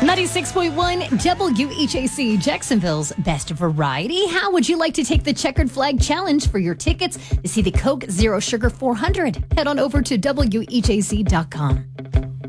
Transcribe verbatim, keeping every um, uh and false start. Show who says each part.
Speaker 1: ninety-six point one W H A C, Jacksonville's best variety. How would you like to take the Checkered Flag Challenge? For your tickets to see the Coke Zero Sugar four hundred, head on over to W H A C dot com.